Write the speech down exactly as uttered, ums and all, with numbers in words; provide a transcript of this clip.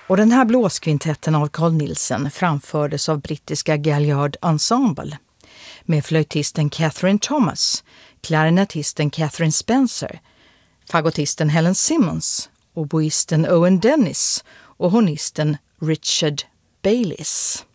Och den här blåskvintetten av Carl Nielsen framfördes av brittiska Galliard Ensemble med flöjtisten Catherine Thomas, klarinetisten Catherine Spencer, fagottisten Helen Simmons, oboisten Owen Dennis och hornisten Richard Bayliss.